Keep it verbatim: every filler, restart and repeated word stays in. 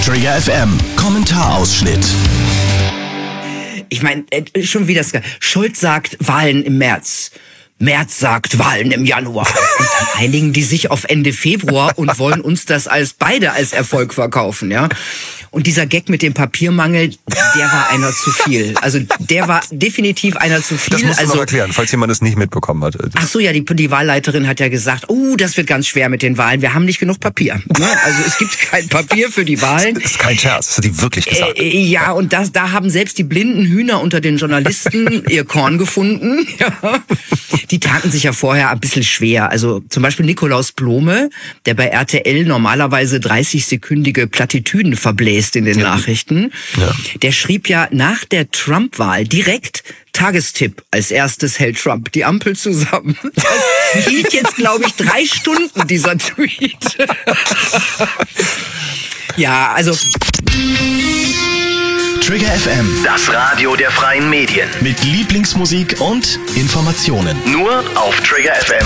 Trigger F M, Kommentarausschnitt. Ich meine, schon wieder, Scholz sagt Wahlen im März. Merz sagt Wahlen im Januar. Und dann einigen die sich auf Ende Februar und wollen uns das als beide als Erfolg verkaufen, ja. Und dieser Gag mit dem Papiermangel, der war einer zu viel. Also der war definitiv einer zu viel. Das musst du also, noch erklären, falls jemand es nicht mitbekommen hat. Ach so, ja, die, die Wahlleiterin hat ja gesagt, oh, das wird ganz schwer mit den Wahlen. Wir haben nicht genug Papier. Ne? Also es gibt kein Papier für die Wahlen. Das ist kein Scherz, das hat die wirklich gesagt. Äh, ja, und das, da haben selbst die blinden Hühner unter den Journalisten ihr Korn gefunden. Ja. Die taten sich ja vorher ein bisschen schwer. Also zum Beispiel Nikolaus Blome, der bei R T L normalerweise dreißig-sekündige Plattitüden verbläst in den ja. Nachrichten. Ja. Der schrieb ja nach der Trump-Wahl direkt Tagestipp. Als erstes hält Trump die Ampel zusammen. Das hielt jetzt, glaube ich, drei Stunden, dieser Tweet. Ja, also... Trigger F M, das Radio der freien Medien. Mit Lieblingsmusik und Informationen. Nur auf Trigger F M.